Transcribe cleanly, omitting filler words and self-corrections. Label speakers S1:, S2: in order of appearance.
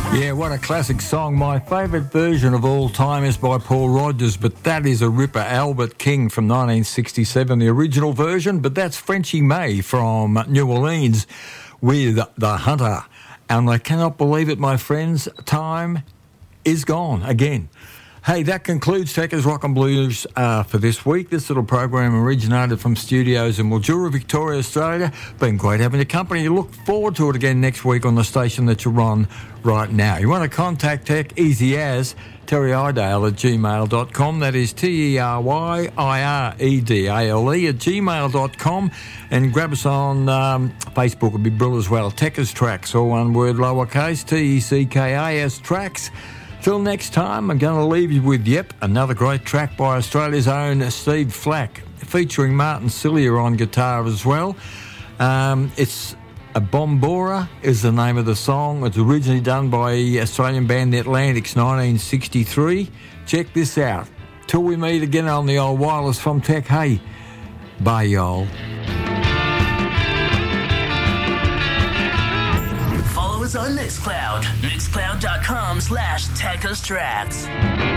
S1: Yeah, what a classic song. My favourite version of all time is by Paul Rodgers, but that is a ripper. Albert King from 1967, the original version, but that's Frenchie May from New Orleans with The Hunter. And I cannot believe it, my friends, time is gone again. Hey, that concludes Techers Rock and Blues for this week. This little program originated from studios in Mildura, Victoria, Australia. Been great having your company. You look forward to it again next week on the station that you're on right now. You want to contact Tech, easy as terryidale@gmail.com. That is TERYIREDALE @gmail.com. And grab us on Facebook, would be brilliant as well. Techers Tracks, all one word, lowercase, TECKAS Tracks. Till next time, I'm going to leave you with, another great track by Australia's own Steve Flack, featuring Martin Cillier on guitar as well. It's a Bombora is the name of the song. It's originally done by Australian band The Atlantics, 1963. Check this out. Till we meet again on the old wireless from Tech, hey, bye y'all.
S2: On Mixcloud, mixcloud.com/TechUsTracks.